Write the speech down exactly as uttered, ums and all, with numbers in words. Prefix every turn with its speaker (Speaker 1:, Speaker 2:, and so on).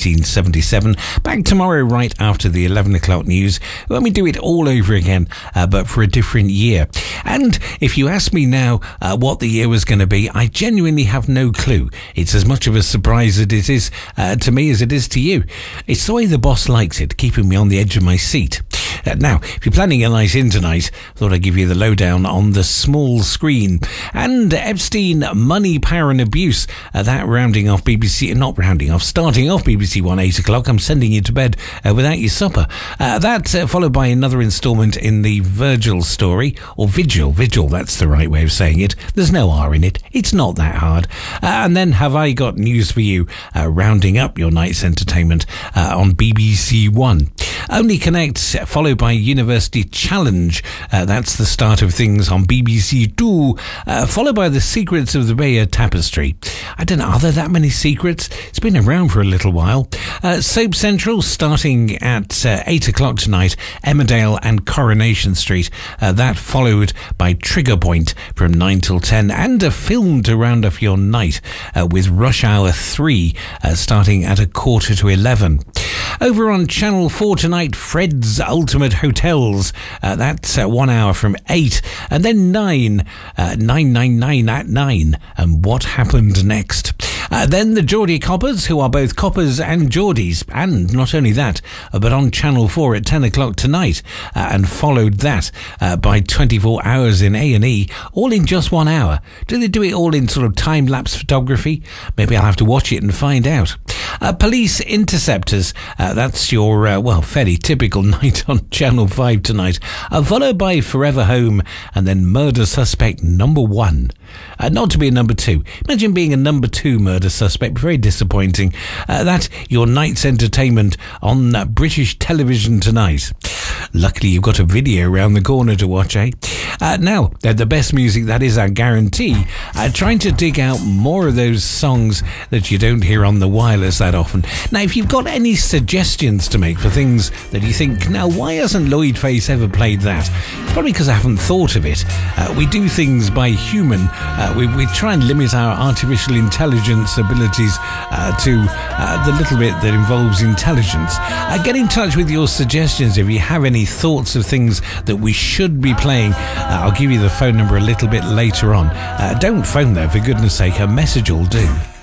Speaker 1: nineteen seventy-seven. Back tomorrow right after the eleven o'clock news when we do it all over again, uh, but for a different year. And if you ask me now uh, what the year was going to be, I genuinely have no clue. It's as much of a surprise as it is uh, to me as it is to you. It's the way the boss likes it, keeping me on the edge of my seat. Uh, now, if you're planning a night in tonight, I thought I'd give you the lowdown on the small screen. And Epstein, money, power and abuse. Uh, that rounding off B B C, not rounding off, starting off B B C One, eight o'clock. I'm sending you to bed uh, without your supper. Uh, that uh, followed by another instalment in the Virgil story, or Vigil, Vigil, that's the right way of saying it. There's no R in it. It's not that hard. Uh, and then Have I Got News For You, uh, rounding up your night's entertainment uh, on B B C One. Only Connect, followed by University Challenge. Uh, that's the start of things on B B C Two, uh, followed by The Secrets of the Bayeux Tapestry. I don't know, are there that many secrets? It's been around for a little while. Uh, Soap Central, starting at uh, eight o'clock tonight, Emmerdale and Coronation Street. Uh, that followed by Trigger Point from nine till ten, and a film to round off your night uh, with Rush Hour three, uh, starting at a quarter to eleven. Over on Channel four tonight, Fred's Ultimate Hotels. Uh, that's uh, one hour from eight. And then nine, uh, nine nine nine at nine. And What Happened Next? Uh, then the Geordie Coppers, who are both Coppers and Geordies. And not only that, uh, but on Channel four at ten o'clock tonight. Uh, and followed that uh, by twenty-four hours in A and E, all in just one hour. Do they do it all in sort of time-lapse photography? Maybe I'll have to watch it and find out. Uh, Police Interceptors. Uh, that's your, uh, well, fairly typical night on Channel five tonight. Uh, followed by Forever Home and then Murder Suspect number one. Uh, not to be a number two. Imagine being a number two murder suspect. Very disappointing. Uh, that's your night's entertainment on uh, British television tonight. Luckily, you've got a video around the corner to watch, eh? Uh, now, uh, the best music, that is our guarantee. Uh, trying to dig out more of those songs that you don't hear on the wireless that often. Now, if you've got any suggestions to make for things that you think, now, why hasn't Lloyd Face ever played that? It's probably because I haven't thought of it. Uh, we do things by human. Uh, we, we try and limit our artificial intelligence abilities uh, to uh, the little bit that involves intelligence. Uh, get in touch with your suggestions if you have any thoughts of things that we should be playing. Uh, I'll give you the phone number a little bit later on. Uh, don't phone though, for goodness sake, a message will do.